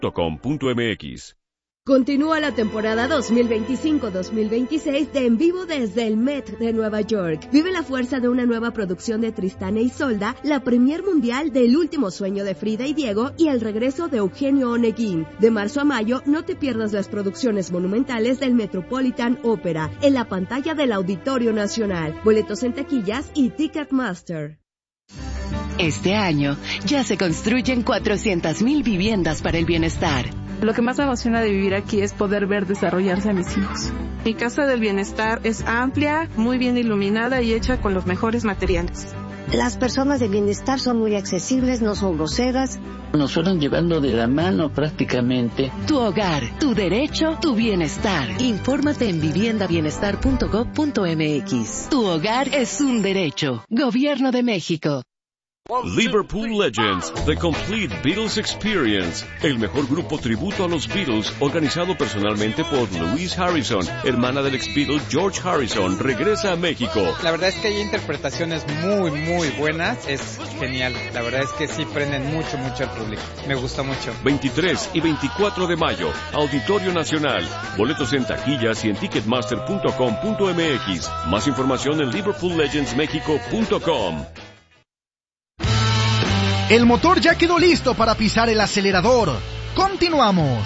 .com.mx. Continúa la temporada 2025-2026 de En Vivo desde el Met de Nueva York. Vive la fuerza de una nueva producción de Tristán e Isolda, la premier mundial del Último Sueño de Frida y Diego y el regreso de Eugenio Oneguín. De marzo a mayo, no te pierdas las producciones monumentales del Metropolitan Opera en la pantalla del Auditorio Nacional. Boletos en taquillas y Ticketmaster. Este año ya se construyen 400,000 viviendas para el bienestar. Lo que más me emociona de vivir aquí es poder ver desarrollarse a mis hijos. Mi casa del bienestar es amplia, muy bien iluminada y hecha con los mejores materiales. Las personas de bienestar son muy accesibles, no son groseras. Nos fueron llevando de la mano prácticamente. Tu hogar, tu derecho, tu bienestar. Infórmate en viviendabienestar.gov.mx. Tu hogar es un derecho. Gobierno de México. Liverpool Legends, The Complete Beatles Experience, el mejor grupo tributo a los Beatles, organizado personalmente por Louise Harrison, hermana del ex-Beatle George Harrison, regresa a México. La verdad es que hay interpretaciones muy, muy buenas, es genial, la verdad es que sí prenden mucho al público, me gusta mucho. 23 y 24 de mayo, Auditorio Nacional, boletos en taquillas y en ticketmaster.com.mx, más información en liverpoollegendsmexico.com. El motor ya quedó listo para pisar el acelerador. Continuamos.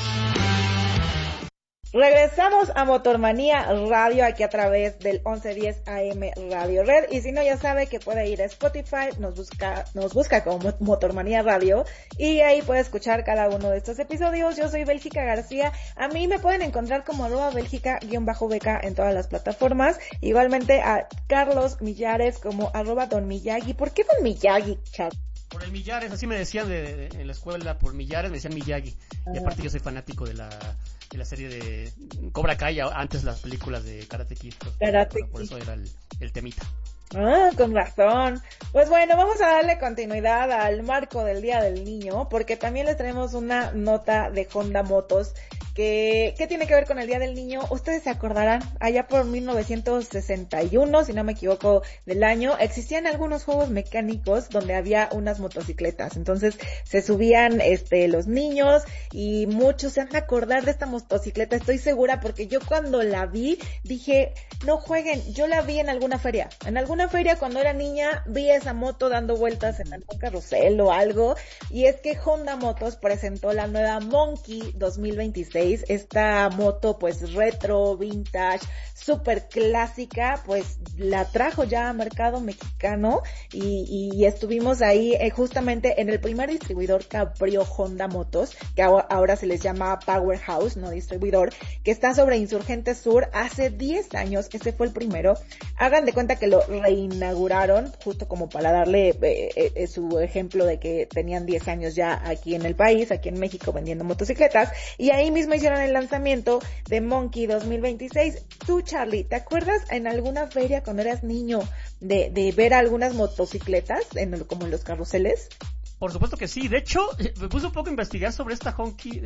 Regresamos a Motormanía Radio aquí a través del 1110 AM Radio Red, y si no ya sabe que puede ir a Spotify, nos busca como Motormanía Radio y ahí puede escuchar cada uno de estos episodios. Yo soy Bélgica García, a mí me pueden encontrar como @Bélgica_beca en todas las plataformas, igualmente a Carlos Millares como @Don Miyagi. ¿Por qué Don Miyagi, chat? Por el Millares, así me decían en la escuela, por Millares me decían Miyagi. Y aparte yo soy fanático de la serie de Cobra Kai, antes las películas de Karate Kid. Por eso era el temita. Ah, con razón. Pues bueno, vamos a darle continuidad al marco del Día del Niño, porque también les tenemos una nota de Honda Motos que tiene que ver con el Día del Niño. Ustedes se acordarán, allá por 1961, si no me equivoco del año, existían algunos juegos mecánicos donde había unas motocicletas. Entonces se subían los niños y muchos se han de acordar de esta motocicleta, estoy segura, porque yo cuando la vi dije, no jueguen, yo la vi en alguna feria. En alguna feria cuando era niña vi esa moto dando vueltas en algún carrusel o algo, y es que Honda Motos presentó la nueva Monkey 2026, esta moto pues retro, vintage, súper clásica, pues la trajo ya a mercado mexicano y estuvimos ahí justamente en el primer distribuidor que abrió Honda Motos, que ahora se les llama Powerhouse, no distribuidor, que está sobre Insurgentes Sur. Hace 10 años, este fue el primero. Hagan de cuenta que lo reinauguraron, justo como para darle su ejemplo de que tenían 10 años ya aquí en el país, aquí en México, vendiendo motocicletas, y ahí mismo hicieron el lanzamiento de Monkey 2026. Tú, Charlie, ¿te acuerdas en alguna feria cuando eras niño de ver algunas motocicletas como en los carruseles? Por supuesto que sí. De hecho, me puse un poco a investigar sobre esta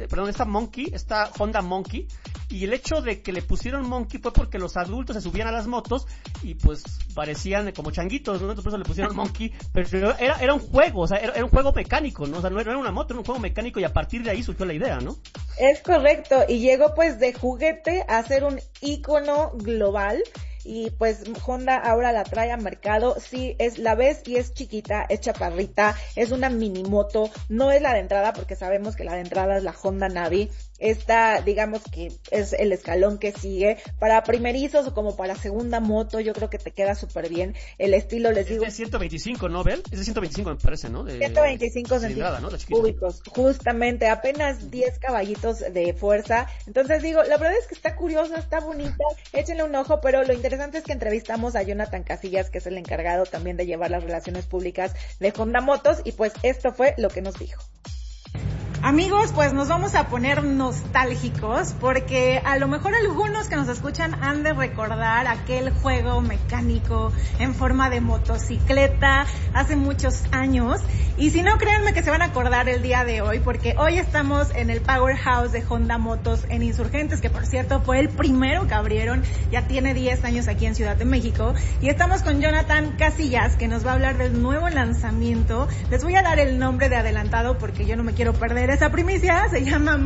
Honda Monkey, y el hecho de que le pusieron Monkey fue porque los adultos se subían a las motos y pues parecían como changuitos, ¿no? Entonces por eso le pusieron Monkey, pero era un juego, o sea, era un juego mecánico, ¿no? O sea, no era una moto, era un juego mecánico, y a partir de ahí surgió la idea, ¿no? Es correcto, y llegó pues de juguete a ser un ícono global. Y pues Honda ahora la trae al mercado. Sí, la ves y es chiquita, es chaparrita, es una mini moto, no es la de entrada porque sabemos que la de entrada es la Honda Navi. Esta, digamos que es el escalón que sigue para primerizos o como para segunda moto. Yo creo que te queda súper bien el estilo, les digo. Es de 125, ¿no, Bel? Es de 125 me parece, ¿no? 125 centímetros, ¿no? Cúbicos, justamente, apenas 10 caballitos de fuerza. Entonces digo, la verdad es que está curiosa, está bonita, échenle un ojo, pero lo interesante es que entrevistamos a Jonathan Casillas, que es el encargado también de llevar las relaciones públicas de Honda Motos, y pues esto fue lo que nos dijo. Amigos, pues nos vamos a poner nostálgicos porque a lo mejor algunos que nos escuchan han de recordar aquel juego mecánico en forma de motocicleta hace muchos años, y si no, créanme que se van a acordar el día de hoy, porque hoy estamos en el Powerhouse de Honda Motos en Insurgentes, que por cierto fue el primero que abrieron, ya tiene 10 años aquí en Ciudad de México, y estamos con Jonathan Casillas, que nos va a hablar del nuevo lanzamiento. Les voy a dar el nombre de adelantado porque yo no me quiero perder esa primicia. Se llama